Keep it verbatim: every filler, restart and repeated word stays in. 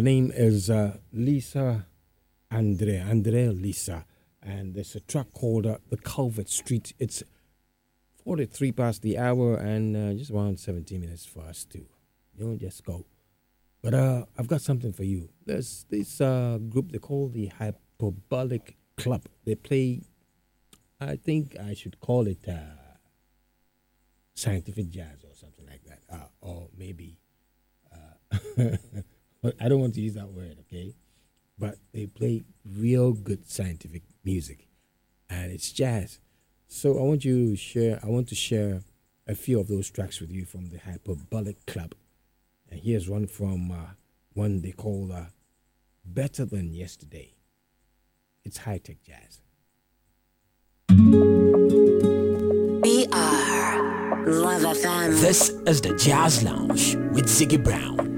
Her name is uh, Lisa Andre, Andre Lisa. And there's a track called uh, The Culvert Street. It's forty-three past the hour and uh, just around seventeen minutes for us to, you know, just go. But uh, I've got something for you. There's this uh, group they call the Hyperbolic Club. They play, I think I should call it uh, scientific jazz or something like that. Uh, or maybe, uh, I don't want to use that word, okay? But they play real good scientific music. And it's jazz. So I want you to share, I want to share a few of those tracks with you from the Hyperbolic Club. And here's one from uh, one they call uh, Better Than Yesterday. It's high-tech jazz. We are Love F M. This is the Jazz Lounge with Ziggy Brown.